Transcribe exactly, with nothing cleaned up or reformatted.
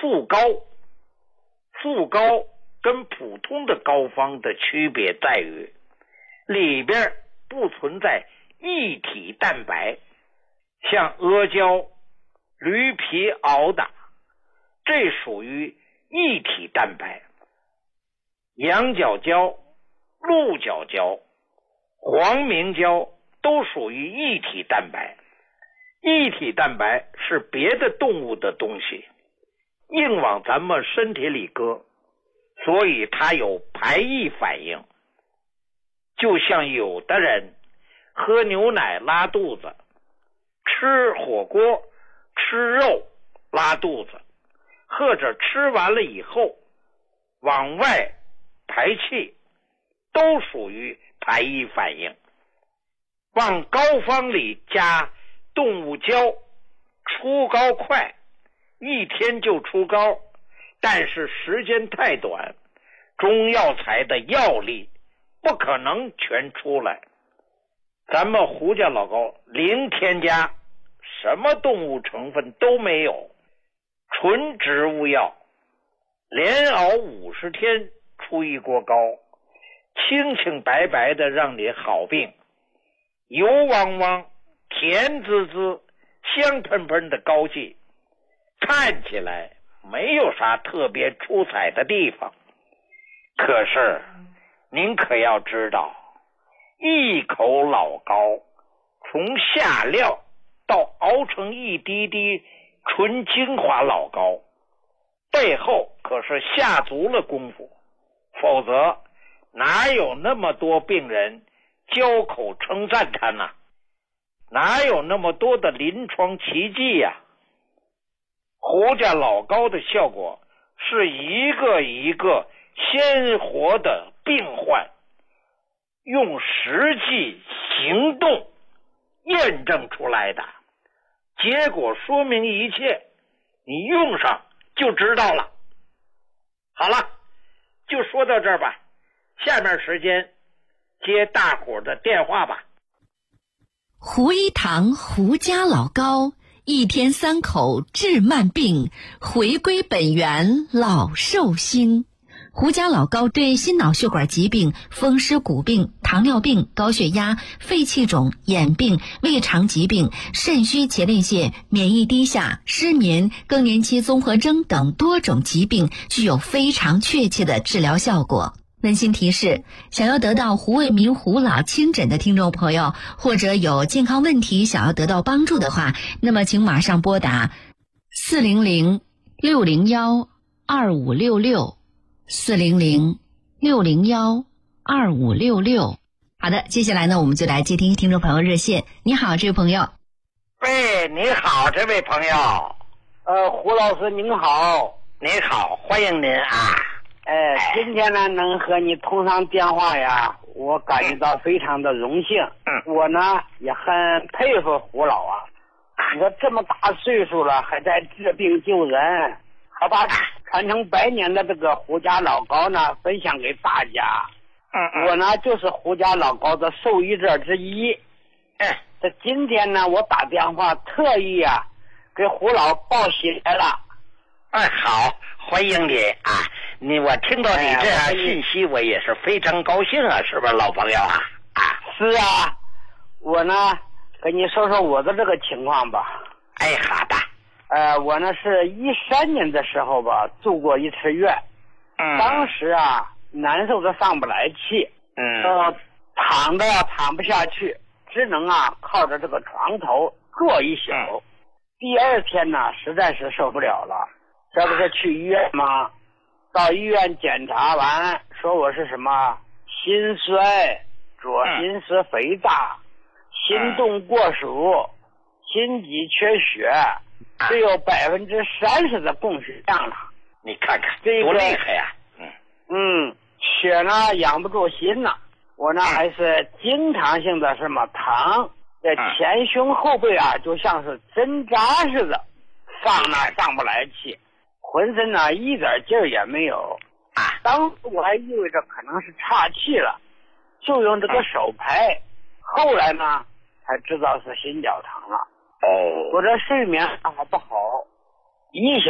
副膏。副膏跟普通的膏方的区别在于，里边不存在一体蛋白，像阿胶、驴皮熬的，这属于一体蛋白。羊角胶、鹿角胶、黄明胶都属于一体蛋白。一体蛋白是别的动物的东西，硬往咱们身体里搁，所以它有排异反应。就像有的人喝牛奶拉肚子，吃火锅吃肉拉肚子，或者吃完了以后往外排气，都属于排异反应。往膏方里加动物胶，出膏快，一天就出膏，但是时间太短，中药材的药力不可能全出来。咱们胡家老膏零添加，什么动物成分都没有，纯植物药，连熬五十天出一锅膏，清清白白的让你好病。油汪汪、甜滋滋、香喷喷的膏剂，看起来没有啥特别出彩的地方。可是您可要知道，一口老膏从下料到熬成一滴滴纯精华老膏，背后可是下足了功夫，否则哪有那么多病人交口称赞他呢？哪有那么多的临床奇迹呀、啊？胡家老膏的效果是一个一个鲜活的病患用实际行动验证出来的，结果说明一切，你用上就知道了。好了，就说到这儿吧，下面时间接大伙的电话吧。 胡一堂胡家老膏，一天三口治慢病，回归本源老寿星。胡家老膏对心脑血管疾病、风湿骨病、糖尿病、高血压、肺气肿、眼病、胃肠疾病、肾虚前列腺、免疫低下、失眠、更年期综合征等多种疾病具有非常确切的治疗效果。温馨提示，想要得到胡卫民胡老亲诊的听众朋友，或者有健康问题想要得到帮助的话，那么请马上拨打四零零六零幺二五六六四零零六零幺二五六六。好的，接下来呢，我们就来接听听众朋友热线。你好，这位朋友。 喂，你好，这位朋友。 呃，胡老师您好。 你好，欢迎您啊。 哎，今天呢能和你通上电话呀，我感觉到非常的荣幸。 嗯， 我呢也很佩服胡老啊，你说这么大岁数了还在治病救人，还把传承百年的这个胡家老膏呢分享给大家。 嗯嗯， 我呢就是胡家老膏的受益者之一。 嗯， 这今天呢我打电话特意啊给胡老报喜来了。 哎，好，欢迎你啊！你我听到你这样信息，我也是非常高兴啊，是不是老朋友啊？啊， 是啊，我呢跟你说说我的这个情况吧。 哎，好的。 呃，我呢是一三年的时候吧，住过一次院。 嗯。 当时啊，难受的上不来气。 嗯。 呃，躺的躺不下去，只能啊靠着这个床头坐一宿。嗯、第二天呢，实在是受不了了。这不是去医院吗？到医院检查完，说我是什么心衰、左心室肥大、心动过熟、心肌缺血，只有百分之三十的供血量了。 你看看， 这个多厉害呀！嗯嗯，血呢养不住心呢，我呢还是经常性的什么疼，这前胸后背啊，就像是针扎似的，上呢上不来气。浑身呢一点劲儿也没有，当时我还以为这可能是岔气了，就用这个手拍，后来呢才知道是心绞疼了。 哦， 我这睡眠还不好，一